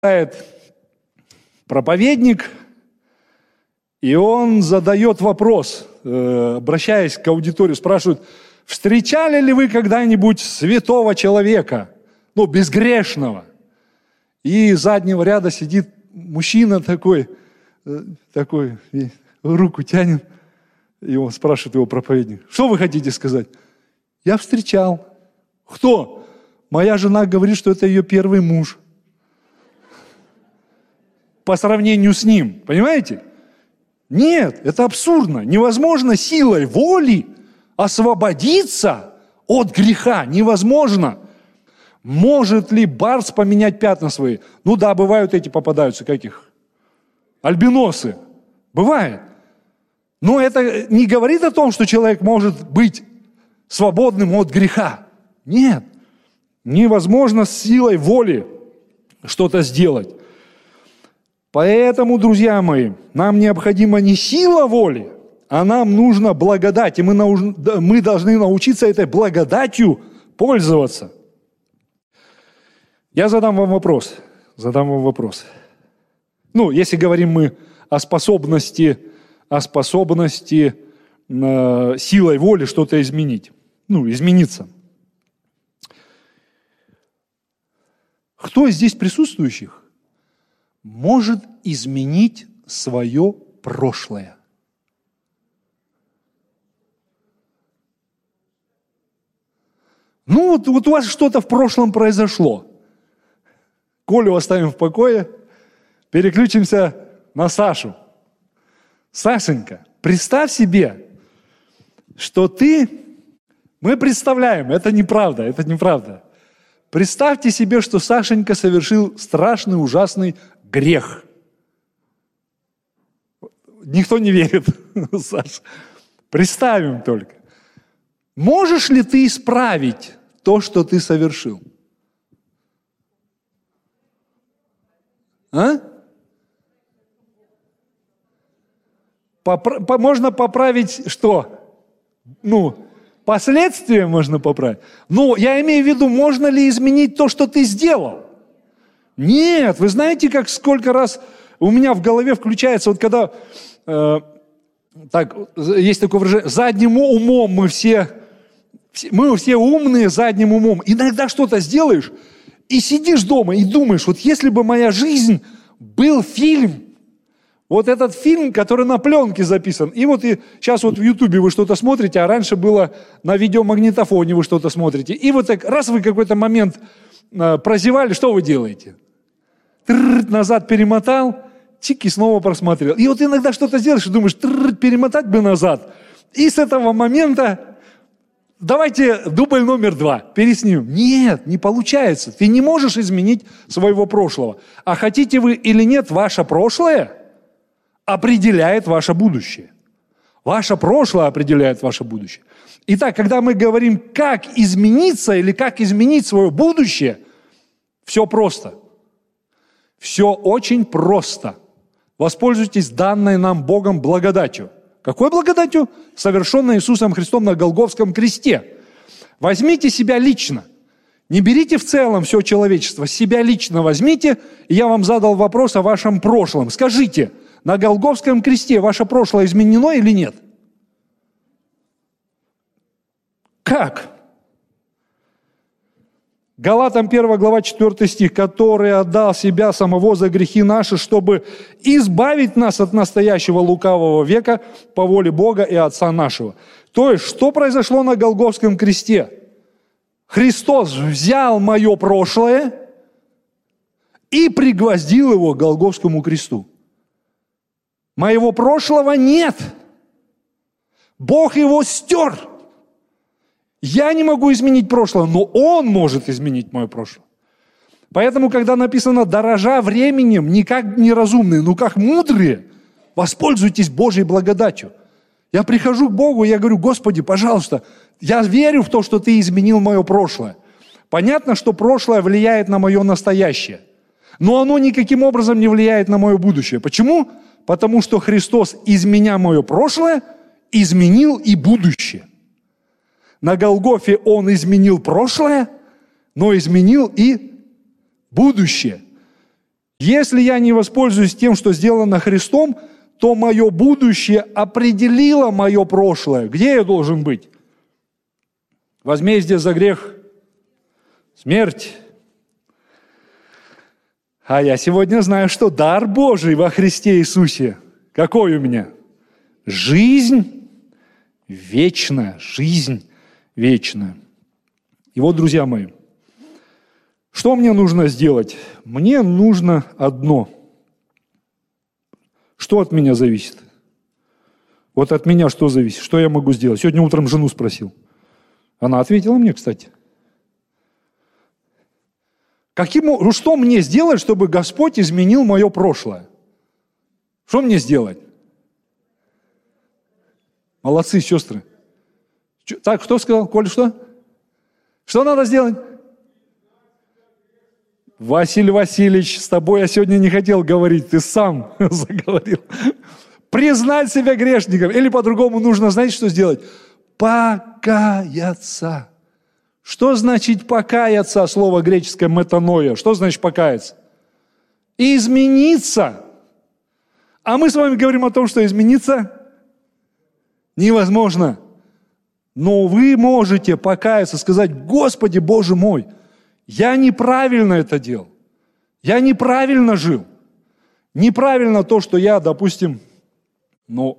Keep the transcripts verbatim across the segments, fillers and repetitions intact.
проповедник, и он задает вопрос, обращаясь к аудитории, спрашивает: встречали ли вы когда-нибудь святого человека, ну, безгрешного? И из заднего ряда сидит мужчина такой, такой, руку тянет, и он спрашивает его проповедник: что вы хотите сказать? Я встречал. Кто? Моя жена говорит, что это ее первый муж. По сравнению с ним, понимаете? Нет, это абсурдно. Невозможно силой воли освободиться от греха. Невозможно. Может ли барс поменять пятна свои? Ну да, бывают эти попадаются, каких? Альбиносы. Бывает. Но это не говорит о том, что человек может быть свободным от греха. Нет. Невозможно с силой воли что-то сделать. Поэтому, друзья мои, нам необходима не сила воли, а нам нужна благодать. И мы, науж... мы должны научиться этой благодатью пользоваться. Я задам вам вопрос. Задам вам вопрос. Ну, если говорим мы о способности, о способности э, силой воли что-то изменить. Ну, измениться. Кто из здесь присутствующих может изменить свое прошлое? Ну, вот, вот у вас что-то в прошлом произошло. Колю оставим в покое, переключимся на Сашу. Сашенька, представь себе, что ты... Мы представляем, это неправда, это неправда. Представьте себе, что Сашенька совершил страшный, ужасный грех. Никто не верит, Саша. Представим только. Можешь ли ты исправить то, что ты совершил? А? Попра- можно поправить что? Ну, последствия можно поправить. Ну, я имею в виду, можно ли изменить то, что ты сделал? Нет, вы знаете, как сколько раз у меня в голове включается, вот когда, э, так, есть такое выражение, задним умом мы все, мы все умные задним умом. Иногда что-то сделаешь, и сидишь дома и думаешь, вот если бы моя жизнь был фильм, вот этот фильм, который на пленке записан, и вот и сейчас вот в Ютубе вы что-то смотрите, а раньше было на видеомагнитофоне вы что-то смотрите, и вот так, раз вы какой-то момент э, прозевали, что вы делаете? Трррр, назад перемотал, чик, и снова просмотрел. И вот иногда что-то сделаешь, и думаешь, трррр, перемотать бы назад. И с этого момента давайте дубль номер два, переснимем. Нет, не получается. Ты не можешь изменить своего прошлого. А хотите вы или нет, ваше прошлое определяет ваше будущее. Ваше прошлое определяет ваше будущее. Итак, когда мы говорим, как измениться или как изменить свое будущее, все просто. Все очень просто. Воспользуйтесь данной нам Богом благодатью. Какой благодатью? Совершенной Иисусом Христом на Голгофском кресте. Возьмите себя лично. Не берите в целом все человечество. Себя лично возьмите. И я вам задал вопрос о вашем прошлом. Скажите, на Голгофском кресте ваше прошлое изменено или нет? Как? Галатам первая глава четвёртый стих, который отдал себя самого за грехи наши, чтобы избавить нас от настоящего лукавого века по воле Бога и Отца нашего. То есть, что произошло на Голгофском кресте? Христос взял мое прошлое и пригвоздил его к Голгофскому кресту. Моего прошлого нет. Бог его стер. Я не могу изменить прошлое, но Он может изменить мое прошлое. Поэтому, когда написано «дорожа временем, не как неразумные, но как мудрые», воспользуйтесь Божьей благодатью. Я прихожу к Богу, и я говорю: Господи, пожалуйста, я верю в то, что Ты изменил мое прошлое. Понятно, что прошлое влияет на мое настоящее, но оно никаким образом не влияет на мое будущее. Почему? Потому что Христос, изменя мое прошлое, изменил и будущее. На Голгофе Он изменил прошлое, но изменил и будущее. Если я не воспользуюсь тем, что сделано Христом, то мое будущее определило мое прошлое. Где я должен быть? Возмездие за грех – смерть. А я сегодня знаю, что дар Божий во Христе Иисусе. Какой у меня? Жизнь вечная, жизнь вечная. И вот, друзья мои, что мне нужно сделать? Мне нужно одно. Что от меня зависит? Вот от меня что зависит? Что я могу сделать? Сегодня утром жену спросил. Она ответила мне, кстати. Каким, что мне сделать, чтобы Господь изменил мое прошлое? Что мне сделать? Молодцы, сестры. Так, кто сказал? Коля, что? Что надо сделать? Василий Васильевич, с тобой я сегодня не хотел говорить, ты сам заговорил. Признать себя грешником. Или по-другому нужно, знаете, что сделать? Покаяться. Что значит покаяться? Слово греческое метаноя. Что значит покаяться? Измениться. А мы с вами говорим о том, что измениться невозможно. Но вы можете покаяться, сказать: Господи, Боже мой, я неправильно это делал. Я неправильно жил. Неправильно то, что я, допустим, ну,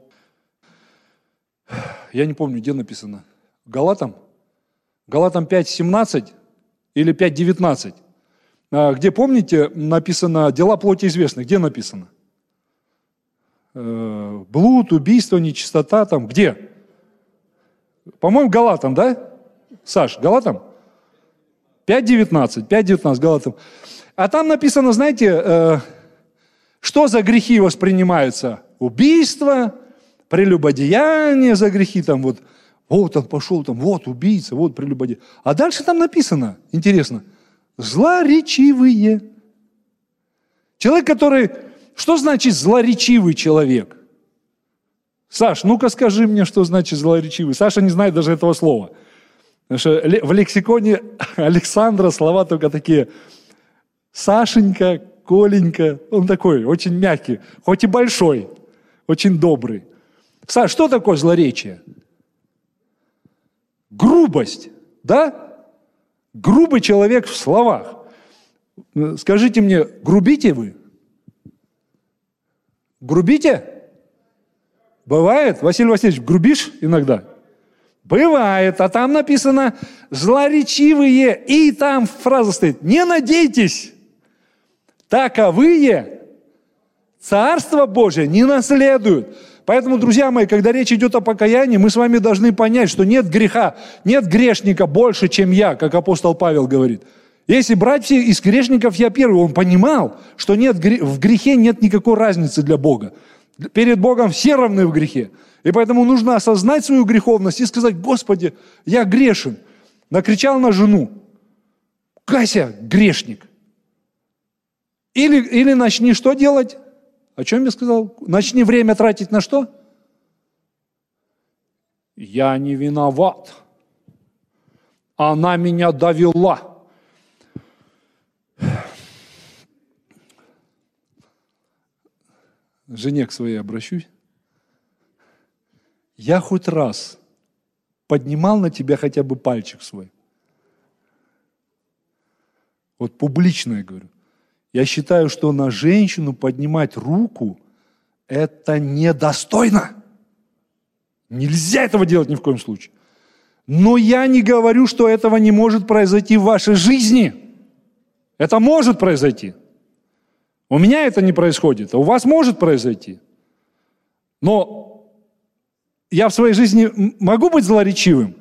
я не помню, где написано. Галатам? Галатам пять семнадцать или пять девятнадцать. Где, помните, написано «дела плоти известны». Где написано? Блуд, убийство, нечистота там. Где? По-моему, Галатам, да? Саш, Галатам? пять девятнадцать, пять девятнадцать, Галатам. А там написано, знаете, э, что за грехи воспринимаются? Убийство, прелюбодеяние за грехи, там вот, вот он пошел, там, вот убийца, вот прелюбодеяние. А дальше там написано, интересно, злоречивые. Человек, который, что значит злоречивый человек? Саш, ну-ка скажи мне, что значит злоречивый. Саша не знает даже этого слова. Потому что в лексиконе Александра слова только такие: Сашенька, Коленька. Он такой, очень мягкий, хоть и большой, очень добрый. Саш, что такое злоречие? Грубость, да? Грубый человек в словах. Скажите мне, грубите вы? Грубите? Бывает? Василий Васильевич, грубишь иногда? Бывает. А там написано «злоречивые». И там фраза стоит: «Не надейтесь, таковые Царство Божие не наследуют». Поэтому, друзья мои, когда речь идет о покаянии, мы с вами должны понять, что нет греха, нет грешника больше, чем я, как апостол Павел говорит. Если брать все из грешников, я первый. Он понимал, что нет, в грехе нет никакой разницы для Бога. Перед Богом все равны в грехе. И поэтому нужно осознать свою греховность и сказать: Господи, я грешен. Накричал на жену: Кася, грешник. Или, или начни что делать? О чем я сказал? Начни время тратить на что? Я не виноват. Она меня довела. Жене к своей обращусь. Я хоть раз поднимал на тебя хотя бы пальчик свой. Вот публично я говорю. Я считаю, что на женщину поднимать руку – это недостойно. Нельзя этого делать ни в коем случае. Но я не говорю, что этого не может произойти в вашей жизни. Это может произойти. У меня это не происходит, а у вас может произойти. Но я в своей жизни могу быть злоречивым?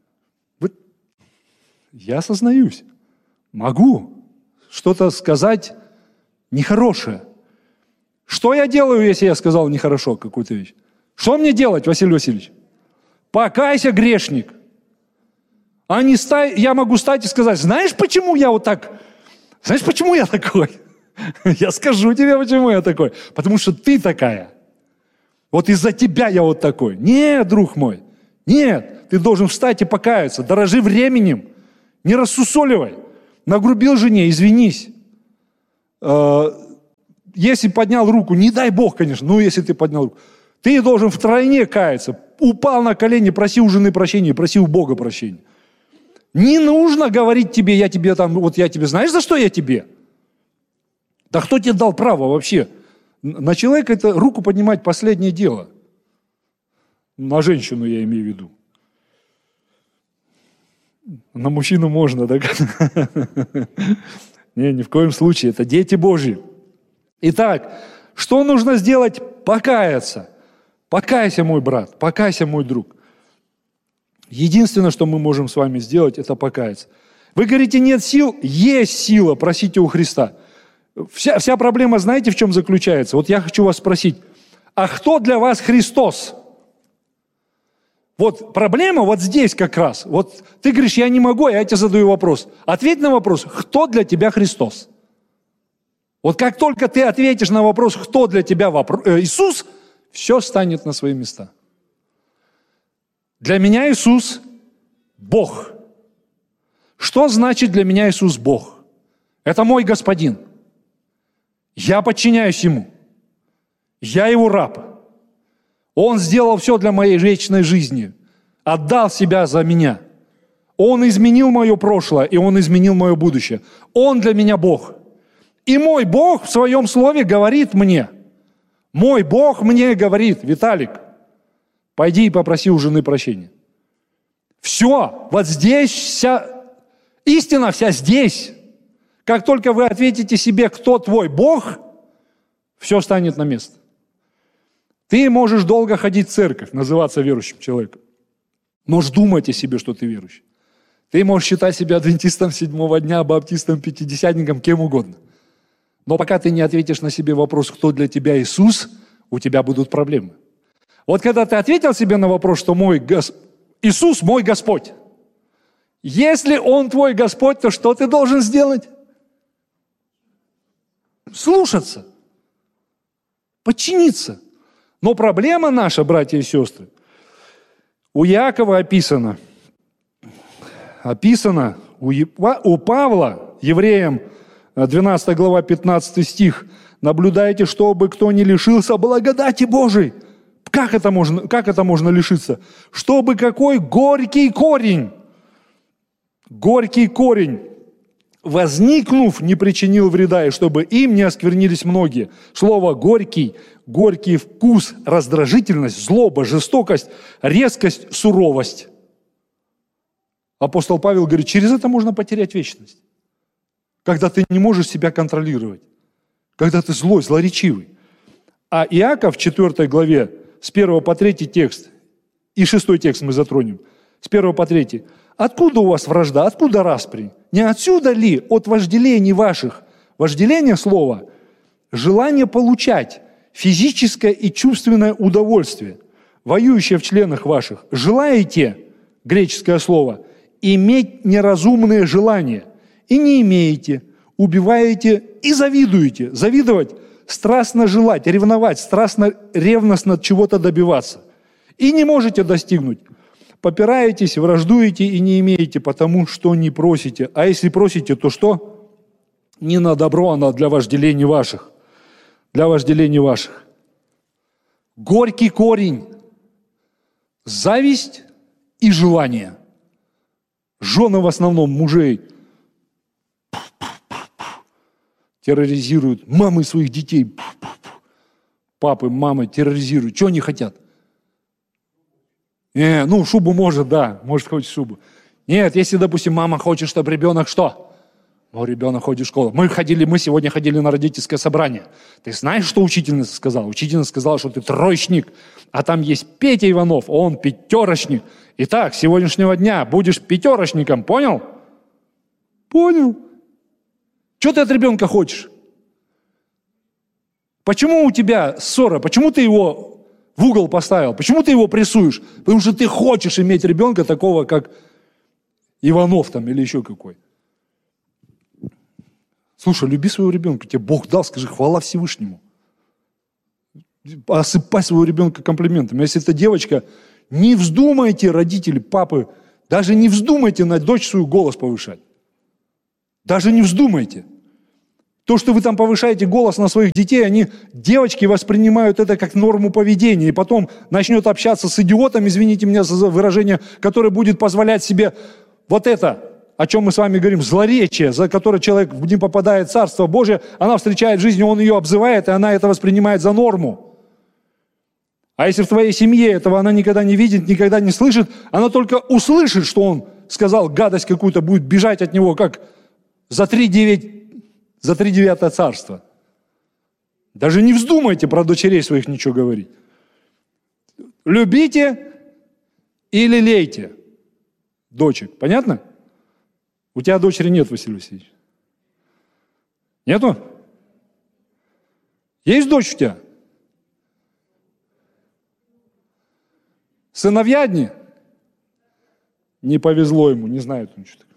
Я сознаюсь. Могу что-то сказать нехорошее. Что я делаю, если я сказал нехорошо какую-то вещь? Что мне делать, Василий Васильевич? Покайся, грешник. А не стай, я могу стать и сказать: знаешь, почему я вот так? Знаешь, почему я такой? Я скажу тебе, почему я такой. Потому что ты такая. Вот из-за тебя я вот такой. Нет, друг мой, нет. Ты должен встать и покаяться. Дорожи временем. Не рассусоливай. Нагрубил жене, извинись. если поднял руку, не дай Бог, конечно, ну если ты поднял руку, ты должен втройне каяться. Упал на колени, проси у жены прощения, проси у Бога прощения. Не нужно говорить тебе, я тебе там, вот я тебе, знаешь, за что я тебе? Да кто тебе дал право вообще? На человека это руку поднимать последнее дело. На женщину я имею в виду. На мужчину можно, да? Не, ни в коем случае, это дети Божьи. Итак, что нужно сделать? Покаяться. Покайся, мой брат, покайся, мой друг. Единственное, что мы можем с вами сделать, это покаяться. Вы говорите, нет сил? Есть сила, просите у Христа. Вся, вся проблема, знаете, в чем заключается? Вот я хочу вас спросить, а кто для вас Христос? Вот проблема вот здесь как раз. Вот ты говоришь, я не могу, а я тебе задаю вопрос. Ответь на вопрос, кто для тебя Христос? Вот как только ты ответишь на вопрос, кто для тебя вопро... э, Иисус, все станет на свои места. Для меня Иисус – Бог. Что значит для меня Иисус – Бог? Это мой Господин. Я подчиняюсь Ему. Я Его раб. Он сделал все для моей вечной жизни. Отдал себя за меня. Он изменил мое прошлое, и Он изменил мое будущее. Он для меня Бог. И мой Бог в Своем Слове говорит мне, мой Бог мне говорит, Виталик, пойди и попроси у жены прощения. Все, вот здесь вся, истина вся здесь. Как только вы ответите себе, кто твой Бог, все станет на место. Ты можешь долго ходить в церковь, называться верующим человеком. Можешь думать о себе, что ты верующий. Ты можешь считать себя адвентистом седьмого дня, баптистом, пятидесятником, кем угодно. Но пока ты не ответишь на себе вопрос, кто для тебя Иисус, у тебя будут проблемы. Вот когда ты ответил себе на вопрос, что мой Гос... Иисус мой Господь, если Он твой Господь, то что ты должен сделать? Слушаться, подчиниться. Но проблема наша, братья и сестры, у Иакова описано, описано у, Епа, у Павла, евреям, двенадцатая глава, пятнадцатый стих, наблюдайте, чтобы кто не лишился благодати Божией. Как это можно, как это можно лишиться? Чтобы какой горький корень, горький корень, возникнув, не причинил вреда, и чтобы им не осквернились многие. Слово «горький», горький вкус, раздражительность, злоба, жестокость, резкость, суровость. Апостол Павел говорит, через это можно потерять вечность. Когда ты не можешь себя контролировать, когда ты злой, злоречивый. А Иаков в четвёртой главе, с первого по третий текст, и шестой текст мы затронем, с первого по третий. Откуда у вас вражда, откуда распри? Не отсюда ли от вожделений ваших? Вожделение слова – желание получать физическое и чувственное удовольствие, воюющее в членах ваших. Желаете, греческое слово, иметь неразумные желания, и не имеете, убиваете и завидуете. Завидовать – страстно желать, ревновать, страстно, ревностно чего-то добиваться. И не можете достигнуть. Попираетесь, враждуете и не имеете, потому что не просите. А если просите, то что? Не на добро, а для вожделений ваших. Для вожделений ваших. Горький корень. Зависть и желание. Жены в основном мужей терроризируют мамы своих детей. Папы, мамы терроризируют. Чего они хотят? Не, ну, шубу может, да, может, хочет шубу. Нет, если, допустим, мама хочет, чтобы ребенок что? Ну, ребенок ходит в школу. Мы ходили, мы сегодня ходили на родительское собрание. Ты знаешь, что учительница сказала? Учительница сказала, что ты троечник, а там есть Петя Иванов, он пятерочник. Итак, с сегодняшнего дня будешь пятерочником, понял? Понял. Что ты от ребенка хочешь? Почему у тебя ссора? Почему ты его в угол поставил? Почему ты его прессуешь? Потому что ты хочешь иметь ребенка такого, как Иванов там или еще какой. Слушай, люби своего ребенка, тебе Бог дал, скажи хвала Всевышнему. Осыпай своего ребенка комплиментами. Если это девочка, не вздумайте, родители, папы, даже не вздумайте на дочь свою голос повышать. Даже не вздумайте. То, что вы там повышаете голос на своих детей, они, девочки, воспринимают это как норму поведения, и потом начнет общаться с идиотом, извините меня за выражение, который будет позволять себе вот это, о чем мы с вами говорим, злоречие, за которое человек не попадает в Царство Божие, она встречает жизнь, он ее обзывает, и она это воспринимает за норму. А если в твоей семье этого она никогда не видит, никогда не слышит, она только услышит, что он сказал гадость какую-то, будет бежать от него, как за три девять За тридевятое царство. Даже не вздумайте про дочерей своих ничего говорить. Любите и лелейте дочек. Понятно? У тебя дочери нет, Василий Васильевич. Нету? Есть дочь у тебя? Сыновья одни? Не повезло ему, не знает он что-то.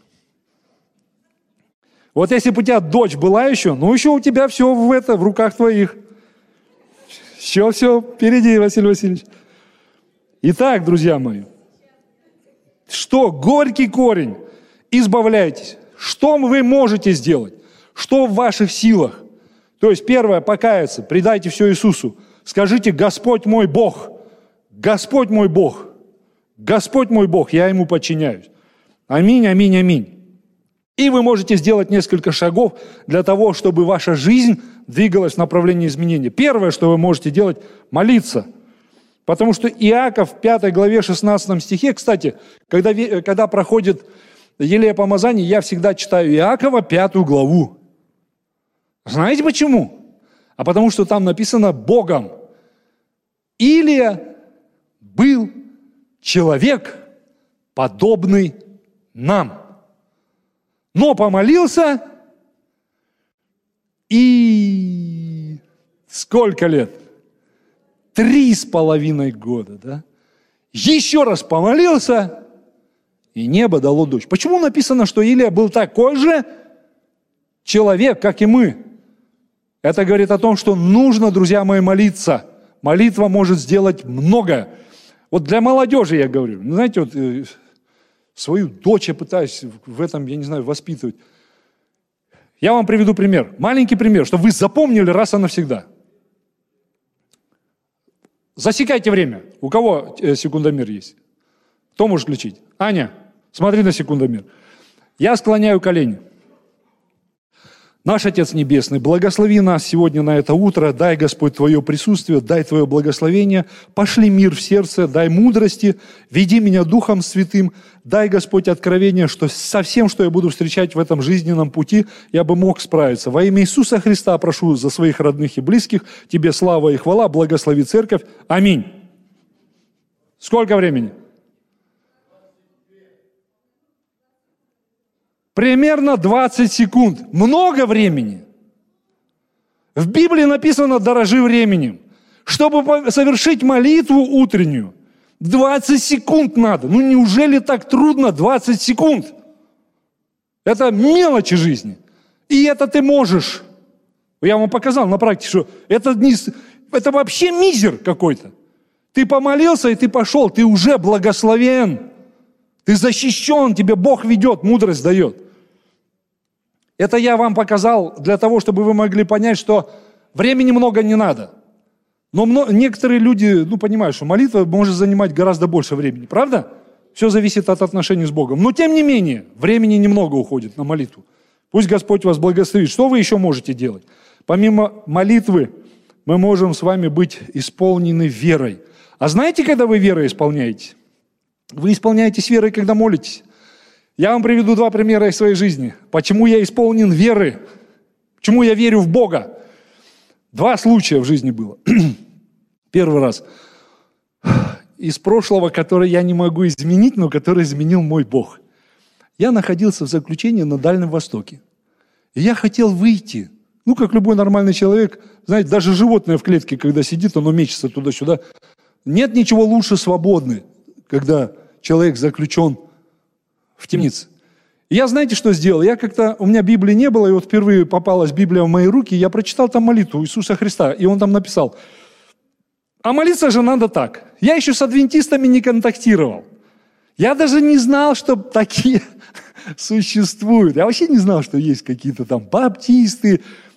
Вот если бы у тебя дочь была еще, ну еще у тебя все в, это, в руках твоих. Все, все, впереди, Василий Васильевич. Итак, друзья мои, что горький корень, избавляйтесь. Что вы можете сделать? Что в ваших силах? То есть первое, покаяться, предайте все Иисусу. Скажите: Господь мой Бог, Господь мой Бог, Господь мой Бог, я Ему подчиняюсь. Аминь, аминь, аминь. И вы можете сделать несколько шагов для того, чтобы ваша жизнь двигалась в направлении изменения. Первое, что вы можете делать, молиться. Потому что Иаков в пятой главе шестнадцатом стихе, кстати, когда, когда проходит елея помазания, я всегда читаю Иакова пятую главу. Знаете почему? А потому что там написано Богом: Илия был человек, подобный нам. Но помолился, и сколько лет? Три с половиной года, да? Еще раз помолился, и небо дало дождь. Почему написано, что Илия был такой же человек, как и мы? Это говорит о том, что нужно, друзья мои, молиться. Молитва может сделать многое. Вот для молодежи я говорю. Знаете, вот свою дочь я пытаюсь в этом, я не знаю, воспитывать. Я вам приведу пример. Маленький пример, чтобы вы запомнили раз и навсегда. Засекайте время. У кого секундомер есть? Кто может включить? Аня, смотри на секундомер. Я склоняю колени. Наш Отец Небесный, благослови нас сегодня на это утро, дай, Господь, Твое присутствие, дай Твое благословение, пошли мир в сердце, дай мудрости, веди меня Духом Святым, дай, Господь, откровение, что со всем, что я буду встречать в этом жизненном пути, я бы мог справиться. Во имя Иисуса Христа прошу за своих родных и близких, Тебе слава и хвала, благослови церковь. Аминь. Сколько времени? Примерно двадцать секунд. Много времени. В Библии написано: дорожи временем. Чтобы совершить молитву утреннюю, двадцать секунд надо. Ну неужели так трудно двадцать секунд? Это мелочи жизни. И это ты можешь. Я вам показал на практике, что это, не, это вообще мизер какой-то. Ты помолился, и ты пошел, ты уже благословен. Ты защищен, тебе Бог ведет, мудрость дает. Это я вам показал для того, чтобы вы могли понять, что времени много не надо. Но много, некоторые люди, ну, понимают, что молитва может занимать гораздо больше времени. Правда? Все зависит от отношений с Богом. Но тем не менее, времени немного уходит на молитву. Пусть Господь вас благословит. Что вы еще можете делать? Помимо молитвы, мы можем с вами быть исполнены верой. А знаете, когда вы верой исполняете? Вы исполняетесь верой, когда молитесь. Я вам приведу два примера из своей жизни. Почему я исполнен веры? Почему я верю в Бога? Два случая в жизни было. Первый раз. Из прошлого, который я не могу изменить, но который изменил мой Бог. Я находился в заключении на Дальнем Востоке. И я хотел выйти. Ну, как любой нормальный человек. Знаете, даже животное в клетке, когда сидит, оно мечется туда-сюда. Нет ничего лучше свободны, когда человек заключен в темнице. И я, знаете, что сделал? Я как-то, у меня Библии не было, и вот впервые попалась Библия в мои руки, я прочитал там молитву Иисуса Христа, и он там написал: а молиться же надо так. Я еще с адвентистами не контактировал. Я даже не знал, что такие существуют. Я вообще не знал, что есть какие-то там баптисты,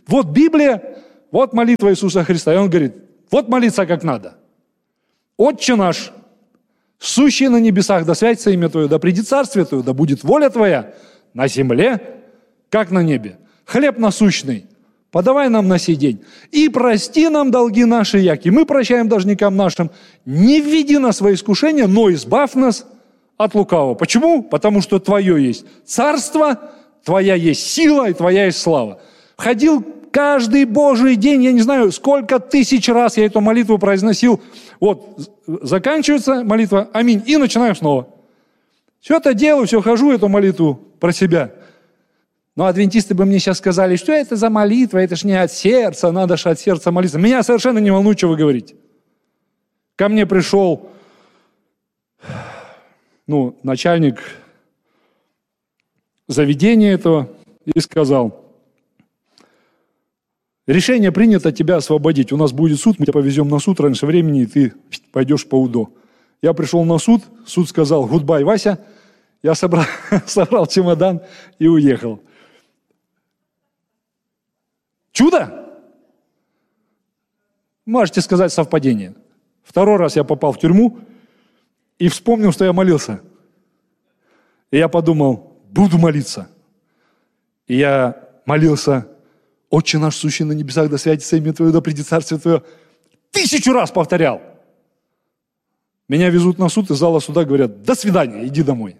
Вот Библия, вот молитва Иисуса Христа. И он говорит, вот молиться как надо. Отче наш, сущий на небесах, да святится имя Твое, да придет царствие Твое, да будет воля Твоя на земле, как на небе. Хлеб насущный подавай нам на сей день. И прости нам долги наши, яки мы прощаем должникам нашим. Не введи нас во искушение, но избавь нас от лукавого. Почему? Потому что Твое есть царство, Твоя есть сила и Твоя есть слава. Ходил каждый Божий день, я не знаю, сколько тысяч раз я эту молитву произносил. Вот, заканчивается молитва, аминь, и начинаю снова. Все это делаю, все хожу, эту молитву про себя. Но адвентисты бы мне сейчас сказали, что это за молитва, это ж не от сердца, надо же от сердца молиться. Меня совершенно не волнует, что вы говорите. Ко мне пришел ну, начальник заведения этого и сказал, решение принято тебя освободить. У нас будет суд, мы тебя повезем на суд раньше времени, и ты пойдешь по УДО. Я пришел на суд, суд сказал, гудбай, Вася. Я собрал, собрал чемодан и уехал. Чудо? Можете сказать совпадение. Второй раз я попал в тюрьму и вспомнил, что я молился. И я подумал, буду молиться. И я молился, Отче наш, сущий на небесах, да святится имя Твое, да придет царствие Твое. Тысячу раз повторял. Меня везут на суд, из зала суда говорят, до свидания, иди домой.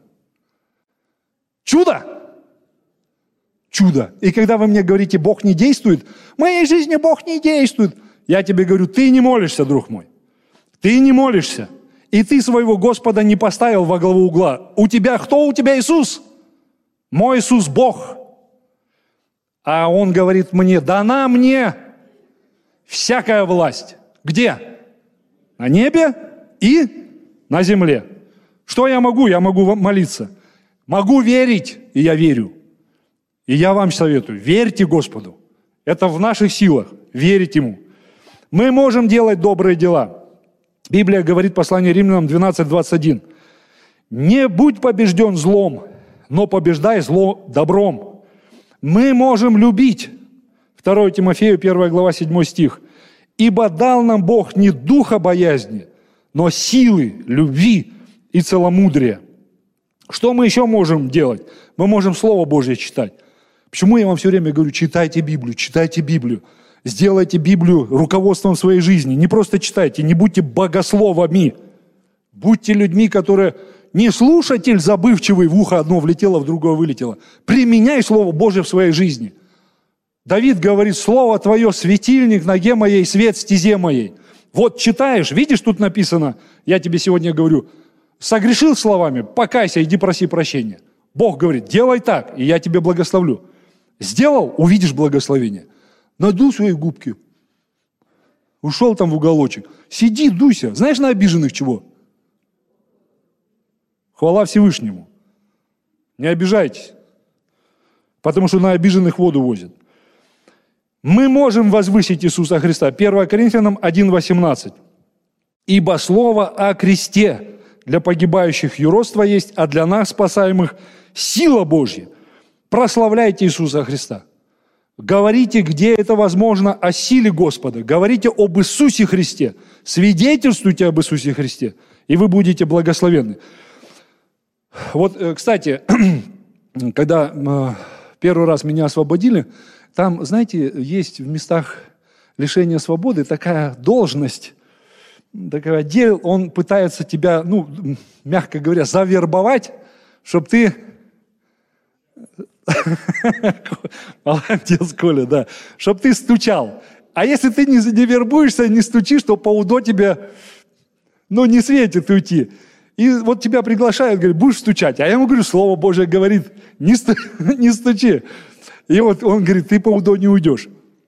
Чудо? Чудо. И когда вы мне говорите, Бог не действует, в моей жизни Бог не действует, я тебе говорю, ты не молишься, друг мой. Ты не молишься. И ты своего Господа не поставил во главу угла. У тебя кто? У тебя Иисус. Мой Иисус Бог. А Он говорит мне, дана мне всякая власть. Где? На небе и на земле. Что я могу? Я могу молиться. Могу верить, и я верю. И я вам советую, верьте Господу. Это в наших силах, верить Ему. Мы можем делать добрые дела. Библия говорит, послание Римлянам двенадцать двадцать один. Не будь побежден злом, но побеждай зло добром. Мы можем любить. второе Тимофею, первая глава, седьмой стих. Ибо дал нам Бог не духа боязни, но силы, любви и целомудрия. Что мы еще можем делать? Мы можем Слово Божье читать. Почему я вам все время говорю, читайте Библию, читайте Библию. Сделайте Библию руководством своей жизни. Не просто читайте, не будьте богословами. Будьте людьми, которые не слушатель забывчивый, в ухо одно влетело, в другое вылетело. Применяй Слово Божье в своей жизни. Давид говорит, Слово Твое светильник ноге моей, свет стезе моей. Вот читаешь, видишь, тут написано, я тебе сегодня говорю, согрешил словами, покайся, иди проси прощения. Бог говорит, делай так, и я тебе благословлю. Сделал, увидишь благословение. Надул свои губки. Ушел там в уголочек. Сиди, дуйся. Знаешь, на обиженных чего? Хвала Всевышнему. Не обижайтесь. Потому что на обиженных воду возят. Мы можем возвысить Иисуса Христа. первое Коринфянам один восемнадцать. Ибо слово о кресте для погибающих юродство есть, а для нас, спасаемых, сила Божья. Прославляйте Иисуса Христа. Говорите, где это возможно, о силе Господа. Говорите об Иисусе Христе. Свидетельствуйте об Иисусе Христе, и вы будете благословенны. Вот, кстати, когда первый раз меня освободили, там, знаете, есть в местах лишения свободы такая должность, такой отдел, он пытается тебя, ну, мягко говоря, завербовать, чтобы ты... Молодец, Коля, да. Чтобы ты стучал. А если ты не, не вербуешься, не стучишь, то по УДО тебе, ну, не светит уйти. И вот тебя приглашают, говорят, будешь стучать. А я ему говорю, Слово Божие говорит, не, сту, не стучи. И вот он говорит, ты по УДО не уйдешь.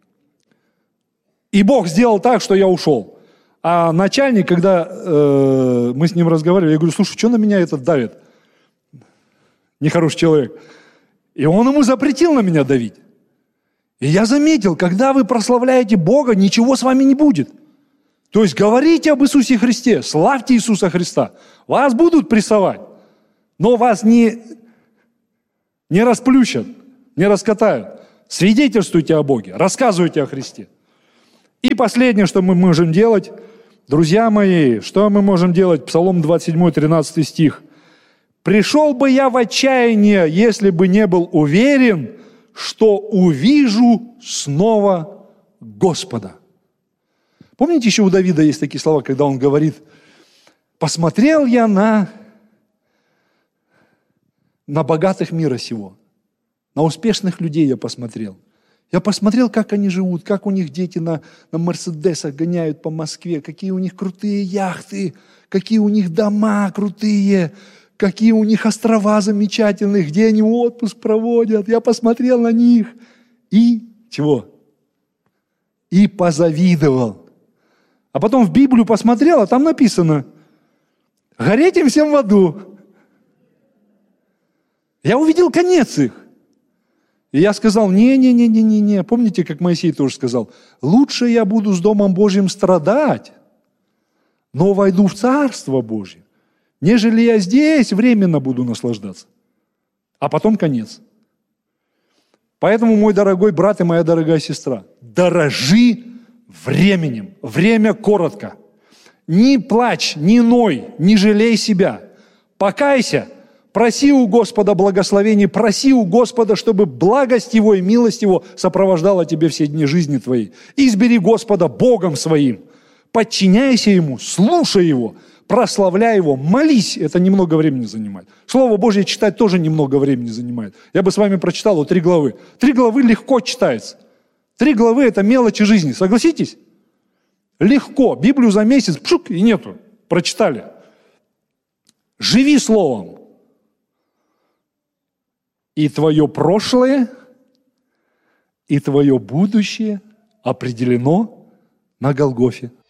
И Бог сделал так, что я ушел. А начальник, когда э, мы с ним разговаривали, я говорю, слушай, что на меня этот давит? Нехороший человек. И он ему запретил на меня давить. И я заметил, когда вы прославляете Бога, ничего с вами не будет. То есть говорите об Иисусе Христе, славьте Иисуса Христа. Вас будут прессовать, но вас не, не расплющат, не раскатают. Свидетельствуйте о Боге, рассказывайте о Христе. И последнее, что мы можем делать, друзья мои, что мы можем делать? Псалом двадцать семь, тринадцатый стих. «Пришел бы я в отчаяние, если бы не был уверен, что увижу снова Господа». Помните, еще у Давида есть такие слова, когда он говорит: «Посмотрел я на, на богатых мира сего, на успешных людей я посмотрел. Я посмотрел, как они живут, как у них дети на, на Мерседесах гоняют по Москве, какие у них крутые яхты, какие у них дома крутые, какие у них острова замечательные, где они отпуск проводят. Я посмотрел на них и чего? И позавидовал». А потом в Библию посмотрел, а там написано: «Гореть им всем в аду». Я увидел конец их. И я сказал: не-не-не-не-не. Помните, как Моисей тоже сказал: «Лучше я буду с Домом Божьим страдать, но войду в Царство Божье, нежели я здесь временно буду наслаждаться». А потом конец. Поэтому, мой дорогой брат и моя дорогая сестра, дорожи временем. Время коротко. Не плачь, не ной, не жалей себя. Покайся. Проси у Господа благословения, проси у Господа, чтобы благость Его и милость Его сопровождала тебе все дни жизни твоей. Избери Господа Богом своим, подчиняйся Ему, слушай Его, прославляй Его, молись. Это немного времени занимает. Слово Божье читать тоже немного времени занимает. Я бы с вами прочитал вот три главы. Три главы легко читается. Три главы – это мелочи жизни, согласитесь? Легко. Библию за месяц, пшук, и нету. Прочитали. Живи Словом. И твое прошлое, и твое будущее определено на Голгофе.